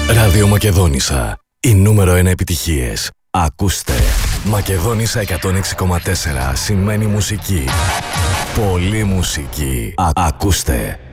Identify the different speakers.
Speaker 1: Ραδιομακεδόνισσα. Η νούμερο 1 επιτυχίες. Ακούστε. Μακεδόνισσα 106,4 σημαίνει μουσική. Πολύ μουσική. Ακούστε.